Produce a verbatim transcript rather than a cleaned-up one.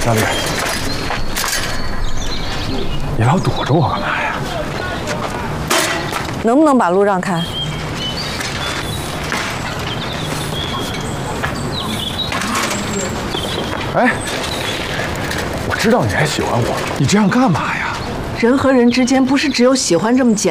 小李，你老躲着我干嘛呀？ 能不能把路让开？ 哎，我知道你还喜欢我，你这样干嘛呀？ 人和人之间不是只有喜欢这么简单。